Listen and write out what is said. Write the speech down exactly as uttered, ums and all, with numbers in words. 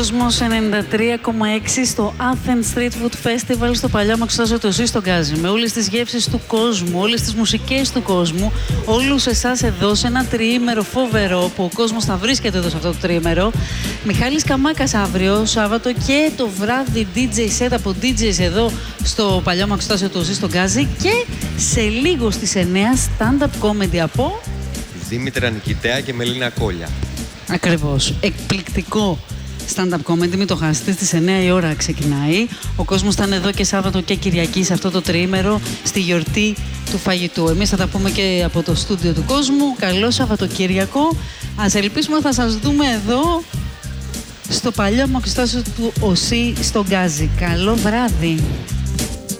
Κόσμος ενενήντα τρία κόμμα έξι στο Athens Street Food Festival στο παλιό Μαξιτάσιο του Οσί στον Γκάζι. Με όλες τις γεύσεις του κόσμου, όλες τις μουσικές του κόσμου, όλους εσάς εδώ σε ένα τριήμερο φοβερό που ο κόσμος θα βρίσκεται εδώ σε αυτό το τριήμερο. Μιχάλης Καμάκας αύριο, Σάββατο και το βράδυ ντι τζέι set από ντι τζέις εδώ στο παλιό Μαξιτάσιο του Οσί στον Γκάζι και σε λίγο στις εννιά stand-up comedy από Δήμητρα Νικητέα και Μελίνα Κόλια. Ακριβώς. Εκπληκτικό stand-up comedy, μην το χάσετε, στις εννιά η ώρα ξεκινάει. Ο κόσμος θα είναι εδώ και Σάββατο και Κυριακή σε αυτό το τριήμερο στη γιορτή του φαγητού. Εμείς θα τα πούμε και από το στούντιο του κόσμου. Καλό Σαββατοκύριακο. Ας ελπίσουμε θα σας δούμε εδώ στο παλιό Μαξιτάσιο του Οσί στον Γκάζι. Καλό βράδυ.